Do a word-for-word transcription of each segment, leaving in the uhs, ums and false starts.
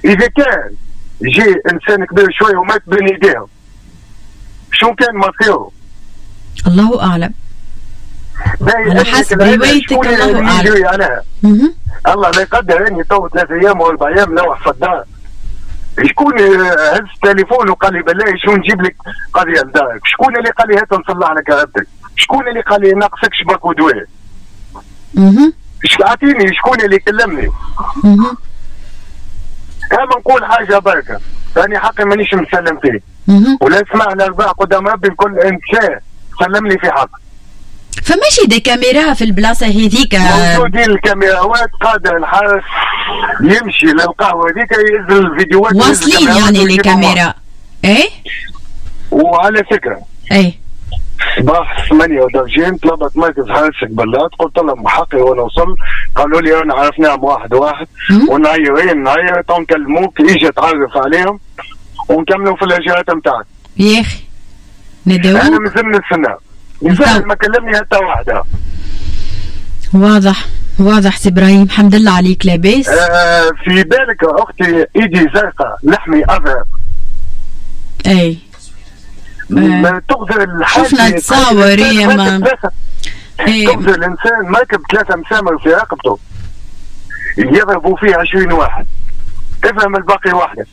اذا كان جي انسان كبير شويه ومات بين يديهم شو كان مصيره؟ الله اعلم. على حسب روايتك الله اعلم. عليها. الله لا يقدر اني تو ثلاث ايام او اربع ايام نروح في الدار. شكون هز التليفون وقال لي بالله شو نجيب لك قضيه لدارك؟ شكون اللي قال لي هات نصلح لك رقبتك؟ شكون اللي قال لي ناقصك شبك ودواء؟ اها. اعطيني شكون اللي كلمني؟ اها. انا نقول حاجه بركه، راني حقي مانيش مسلم فيه. اها. ولا اسمع الاربعه قدام ربي بكل انسان سلم لي في حق. فماشي دي كاميرا في البلاصه هذيك؟ موجودين الكاميرات، قادر الحارس يمشي للقهوه هذيك ينزل الفيديوهات واصلين يعني لي كاميرا. ايه. وعلى فكره ايه صباح ثمانية ودرجين طلبت مركز حارس بلاد، قلت لهم حقي وانا وصل، قالوا لي انا عرفناهم واحد واحد ونعيرين نعير تو نكلموك يجي تعرف عليهم ونكملوا في الاجراءات نتاعك. يا اخي نداوك انا مازال نستنى، مازال ما كلمني حتى واحده. واضح واضح سي ابراهيم، الحمد لله عليك لاباس. آه في بالك اختي ايدي زرقاء لحمي ازرق. اي ما تغزر الحاجه شفنا تصاور يا ما تغزر الانسان مركب ثلاثه مسامر في رقبته يضربوا فيه عشرين واحد، افهم الباقي واحده.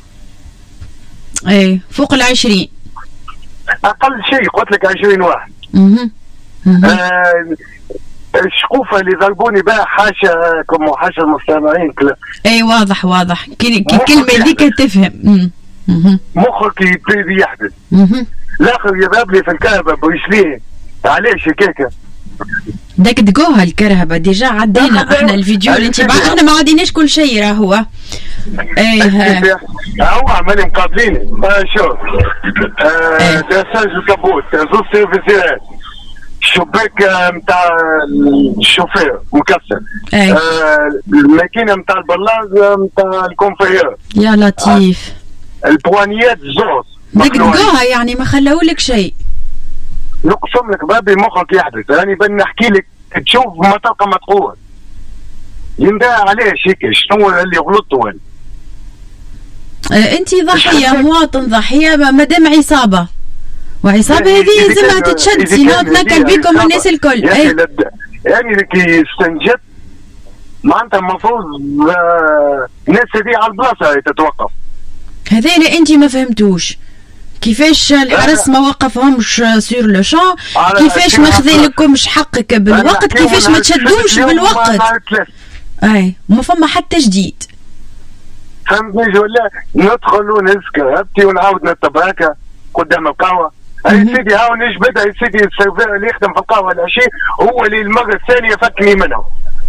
اي فوق العشرين اقل شيء قلت لك عشرين واحد. اها آه الشقوفه اللي ضربوني بها حاشاكم وحاشا المستمعين. اي واضح واضح كي كلمه هذيك تفهم. مخك يبتدي يحدث. الاخر يذهب لي في الكهرباء برجليه، علاش هكاكا؟ داك دقوها الكرهبه ديجا عدينا احنا الفيديو اللي انت بعد احنا ما عديناش كل شيء راه هو. ايه هو عمالي مقابليني. آه شوف آه داساج الكابوت زوج سيرفيسيات الشباك نتاع الشوفير مكسر. آه الماكينه نتاع البلاز نتاع الكونفير. يا لطيف. آه البوانيات زوز دقدقوها يعني ما خلاولك شيء. نقسم لك بابي مخك يحدث، راني بن نحكي لك تشوف ما تلقى ما تقول. يندى علاش هيك؟ شنو اللي غلطت وين؟ آه انت ضحيه، مواطن ضحيه مادام عصابه، وعصابه هذه لازمها تتشد سينو تنكل بكم الناس الكل. اي يعني كي استنجدت معناتها المفروض الناس هذه على البلاصه تتوقف. هذا اللي انت ما فهمتوش كيفاش الحرس ما وقفهمش سور لو شون، كيفاش ما خذالكمش حقك بالوقت، كيفاش ما تشدوش بالوقت. اي ما فما حتى جديد. فهمتني ولا؟ ندخل ونسكر هبتي ونعاود نتبركه قدام القهوه. اي سيدي هاو نجبدها يا سيدي، السيرفير اللي يخدم في القهوه العشي هو اللي المره الثانيه فكني منه.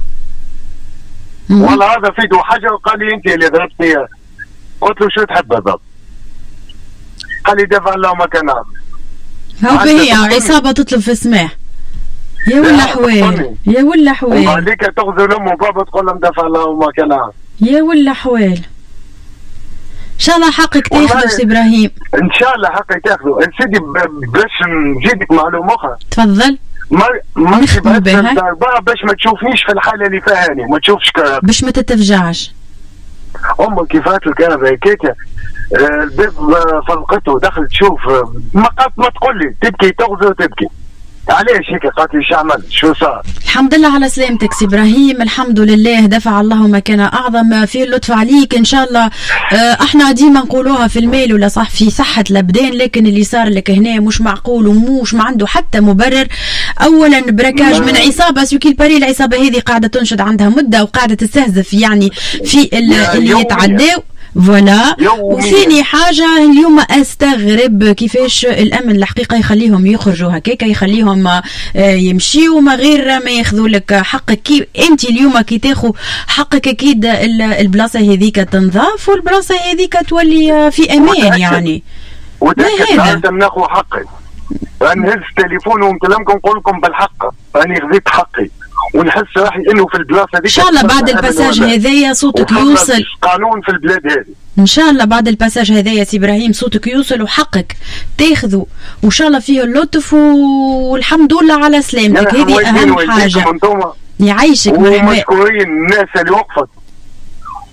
والله هذا في ايده حجر، قال لي انت اللي ضربتني. قلت له شو تحب بالضبط؟ قال لي دفع الله ما كان عارف. هاو هي عصابه تطلب في السماح. يا ولا حوال يا ولا حوال. وهذيك تغزل امه وبابا تقول لهم دفع الله ما كان عارف. يا ولا حوال. ان شاء الله حقك تاخذه سي ابراهيم. ان شاء الله حقي تاخذه. سيدي باش نزيدك معلومه اخرى. تفضل. ما ما نخدمها باش ما تشوفنيش في الحاله اللي فيها هاني، ما تشوفش كهرباء. باش ما تتفجعش. امك كيفات الكهرباء هكاك الباب فلقته دخل تشوف ما قالت ما تقول لي تبكي تغزر تبكي. علاش هيك؟ قالت لي شعمل شو صار؟ الحمد لله على سلامتك سي ابراهيم، الحمد لله دفع الله ما كان اعظم، في اللطف عليك ان شاء الله. اه احنا ديما نقولوها في الميل ولا صح في صحه الابدان، لكن اللي صار لك هنا مش معقول ومش ما عنده حتى مبرر. اولا بركاج من عصابه سوكي الباري، العصابه هذه قاعده تنشد عندها مده وقاعده تستهزف يعني في اللي يتعداو فوالا. وثاني حاجة اليوم استغرب كيفاش الامن الحقيقة يخليهم يخرجوا هكاك، يخليهم يمشيوا ما غير ما ياخذوا لك حقك. كي انت اليوم كي تاخذ حقك اكيد البلاصة هذيك تنضاف والبلاصة هذيك تولي في امان يعني. وتأكد ناخذ حقي، نهز التليفون ونكلمكم نقول لكم بالحق راني خذيت حقي، ونحس روحي انه في البلاصه دي ان شاء الله بعد الباساج هذايا صوتك يوصل. قانون في البلاد هذه ان شاء الله بعد الباساج هذايا سي ابراهيم صوتك يوصل وحقك تاخذه، وان شاء الله فيه اللطف والحمد لله على سلامتك. هذه اهم حاجه. يعيشك ومشكورين الناس اللي وقفت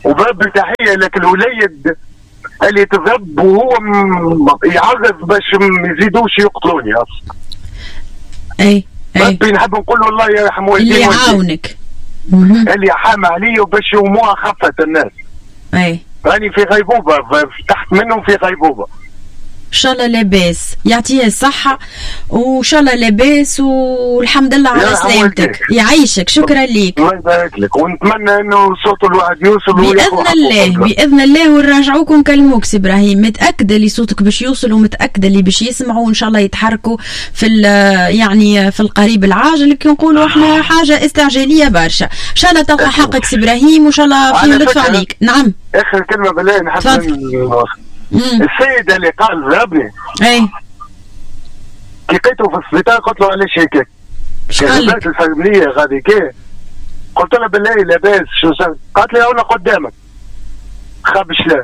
وباب تحيه لك الوليد اللي تذب وهو يعرف باش ما يزيدوش يقتلوني اصلا. اي اي ربي نحب نقول له الله يرحم والديك اللي يعاونك اللي حام علي وباش يوموها خفت الناس. اي راني في غيبوبه تحت منهم في غيبوبه. ان شاء الله لاباس يعطيه الصحة وان شاء الله لاباس والحمد لله على سلامتك يعيشك. شكرا ليك الله يبارك لك ونتمنى انه صوت الواحد يوصل باذن الله باذن الله ونرجعوكم نكلموك سي ابراهيم. متاكده اللي صوتك باش يوصل ومتاكده اللي باش يسمعوا وان شاء الله يتحركوا في يعني في القريب العاجل كي نقولوا احنا حاجه استعجاليه برشا. ان شاء الله تلقى حقك سي ابراهيم وان شاء الله في لطف عليك. نعم اخر كلمه بالله نحب السيد اللي قال ضربني اي كي لقيته في السبيطار قلت له علاش هيك؟ شقالك الفاميليه غادي كي قلت له بالله لاباس شو صار؟ قالت لي انا قدامك خابش لا.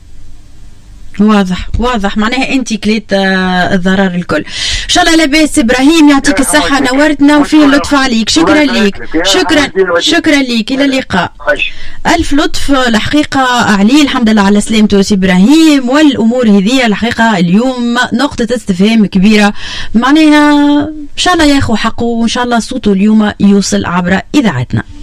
واضح واضح معناها انت كليت الضرر الكل. ان شاء الله لاباس ابراهيم يعطيك الصحه نورتنا وفيه اللطف عليك. شكرا ليك شكرا شكرا ليك الى اللقاء. الف لطف الحقيقه عليه الحمد لله على سلامته سي ابراهيم. والامور هذه الحقيقه اليوم نقطه استفهام كبيره معناها ان شاء الله ياخذ حقه وان شاء الله صوته اليوم يوصل عبر اذاعتنا.